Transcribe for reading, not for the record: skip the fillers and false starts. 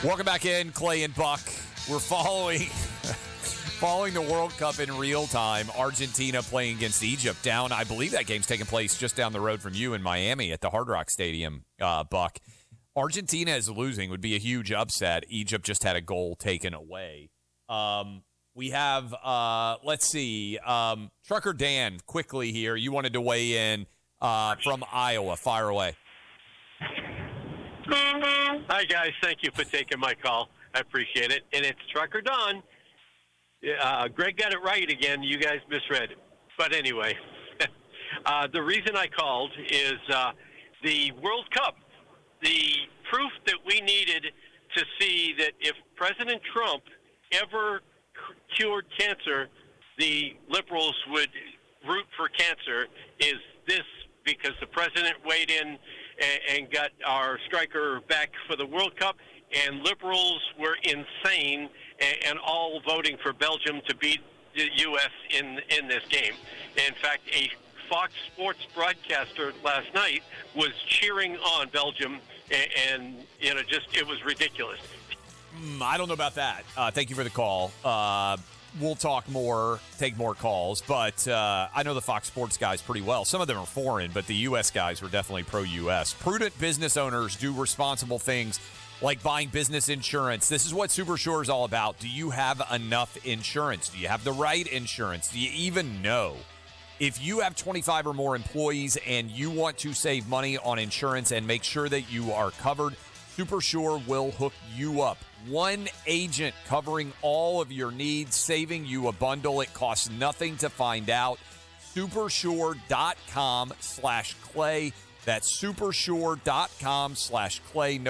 Welcome back in, Clay and Buck. We're following the World Cup in real time. Argentina playing against Egypt down. I believe that game's taking place just down the road from you in Miami at the Hard Rock Stadium, Buck. Argentina is losing. Would be a huge upset. Egypt just had a goal taken away. We have, let's see, Trucker Dan, quickly here. You wanted to weigh in from Iowa. Fire away. Hi, guys. Thank you for taking my call. I appreciate it. And it's Trucker Don. Greg got it right again. You guys misread it. But anyway, the reason I called is the World Cup. The proof that we needed to see that if President Trump ever cured cancer, the liberals would root for cancer is this, because the president weighed in and got our striker back for the World Cup, and liberals were insane and all voting for Belgium to beat the U.S. in this game. In fact, a Fox Sports broadcaster last night was cheering on Belgium, and it was ridiculous. I don't know about that. Thank you for the call. We'll talk more, take more calls, but I know the Fox Sports guys pretty well. Some of them are foreign, but the U.S. guys were definitely pro-U.S. Prudent business owners do responsible things like buying business insurance. This is what Super Sure is all about. Do you have enough insurance? Do you have the right insurance? Do you even know? If you have 25 or more employees and you want to save money on insurance and make sure that you are covered, Super Sure will hook you up. One agent covering all of your needs, saving you a bundle. It costs nothing to find out. Supersure.com/Clay. That's supersure.com/Clay.